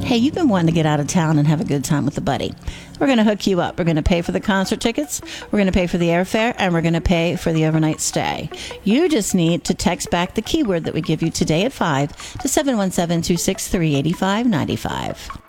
hey, you've been wanting to get out of town and have a good time with a buddy. We're going to hook you up. We're going to pay for the concert tickets, we're going to pay for the airfare, and we're going to pay for the overnight stay. You just need to text back the keyword that we give you today at 5 to 717-263-8595.